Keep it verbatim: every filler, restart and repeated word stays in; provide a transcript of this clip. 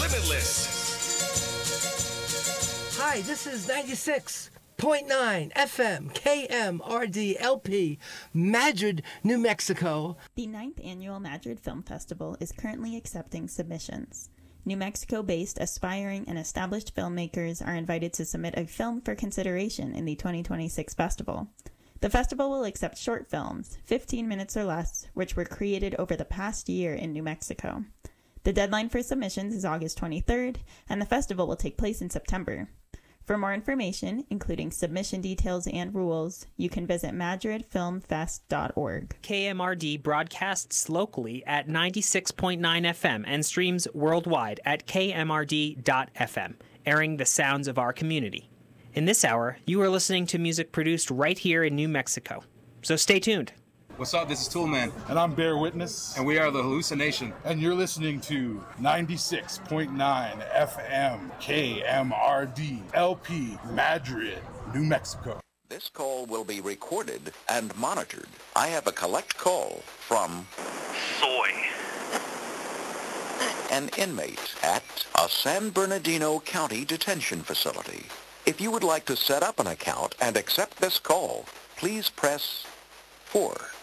Limitless. Hi, this is ninety-six point nine F M K M R D L P, Madrid, New Mexico. The ninth Annual Madrid Film Festival is currently accepting submissions. New Mexico-based aspiring and established filmmakers are invited to submit a film for consideration in the twenty twenty-six festival. The festival will accept short films, fifteen minutes or less, which were created over the past year in New Mexico. The deadline for submissions is August twenty-third, and the festival will take place in September. For more information, including submission details and rules, you can visit madrid film fest dot org. K M R D broadcasts locally at ninety-six point nine F M and streams worldwide at k m r d dot f m, airing the sounds of our community. In this hour, you are listening to music produced right here in New Mexico. So stay tuned. What's up? This is Toolman. And I'm Bear Witness. And we are The Hallucination. And you're listening to ninety-six point nine F M K M R D L P Madrid, New Mexico. This call will be recorded and monitored. I have a collect call from Soy, an inmate at a San Bernardino County detention facility. If you would like to set up an account and accept this call, please press four.